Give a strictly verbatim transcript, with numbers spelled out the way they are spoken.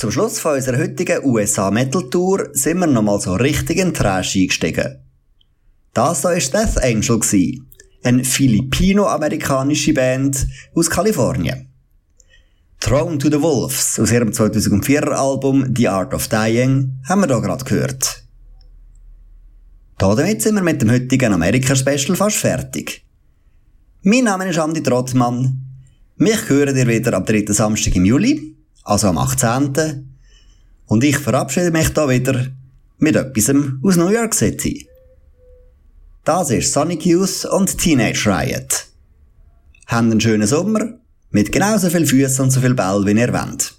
Zum Schluss von unserer heutigen U S A-Metal-Tour sind wir nochmal so richtig in Trash eingestiegen. Das hier war Death Angel, eine filipino-amerikanische Band aus Kalifornien. Thrown to the Wolves aus ihrem zweitausendvierer Album The Art of Dying haben wir hier gerade gehört. Damit sind wir mit dem heutigen Amerika-Special fast fertig. Mein Name ist Andi Trottmann. Mich hören ihr wieder am dritten Samstag im Juli, also am achtzehnten Und ich verabschiede mich da wieder mit etwas aus New York City. Das ist Sonic Youth und Teenage Riot. Habt einen schönen Sommer mit genauso viel Füssen und so viel Ball, wie ihr wollt.